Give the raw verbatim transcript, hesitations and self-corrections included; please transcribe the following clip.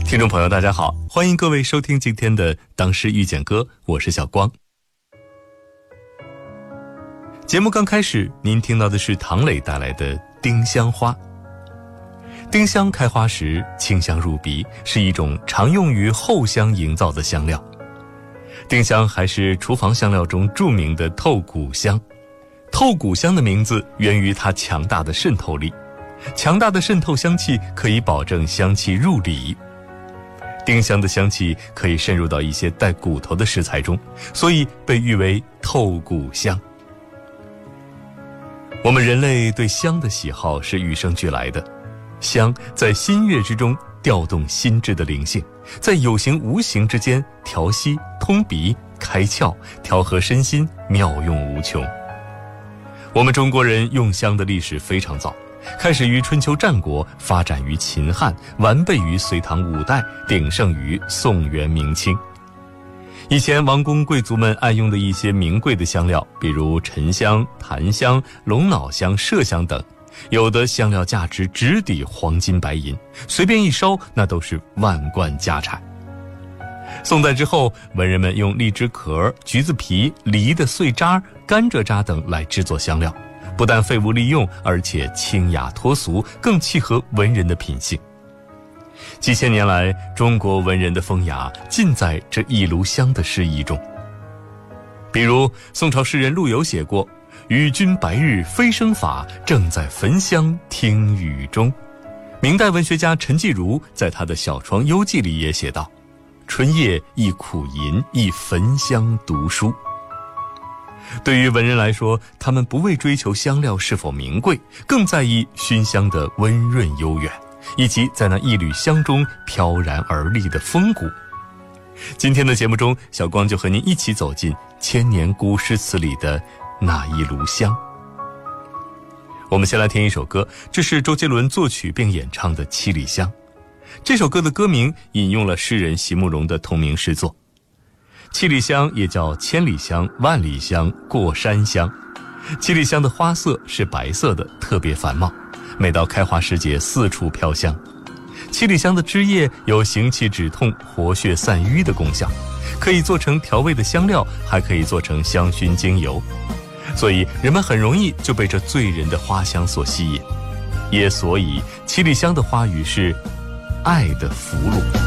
听众朋友大家好，欢迎各位收听今天的当时遇见歌，我是小光。节目刚开始，您听到的是唐磊带来的丁香花。丁香开花时清香入鼻，是一种常用于后香营造的香料。丁香还是厨房香料中著名的透骨香。透骨香的名字源于它强大的渗透力，强大的渗透香气可以保证香气入里。丁香的香气可以渗入到一些带骨头的食材中，所以被誉为透骨香。我们人类对香的喜好是与生俱来的，香在心悦之中调动心智的灵性，在有形无形之间调息、通鼻、开窍，调和身心，妙用无穷。我们中国人用香的历史非常早，开始于春秋战国，发展于秦汉，完备于隋唐五代，鼎盛于宋元明清。以前王公贵族们爱用的一些名贵的香料，比如沉香、檀香、龙脑香、麝香等，有的香料价值直抵黄金白银，随便一烧那都是万贯家产。宋代之后，文人们用荔枝壳、橘子皮、梨的碎渣、甘蔗渣等来制作香料，不但废物利用，而且清雅脱俗，更契合文人的品性。几千年来，中国文人的风雅尽在这一炉香的诗意中。比如宋朝诗人陆游写过与君白日飞升法，正在焚香听雨中。明代文学家陈继儒在他的小窗幽记里也写道，春夜一苦吟，一焚香读书。对于文人来说，他们不为追求香料是否名贵，更在意熏香的温润悠远，以及在那一缕香中飘然而立的风骨。今天的节目中，小光就和您一起走进千年古诗词里的那一炉香。我们先来听一首歌，这是周杰伦作曲并演唱的《七里香》。这首歌的歌名引用了诗人席慕容的同名诗作。七里香也叫千里香、万里香、过山香。七里香的花色是白色的，特别繁茂，每到开花时节四处飘香。七里香的枝叶有行气止痛、活血散瘀的功效，可以做成调味的香料，还可以做成香薰精油，所以人们很容易就被这醉人的花香所吸引。也所以七里香的花语是爱的俘虏。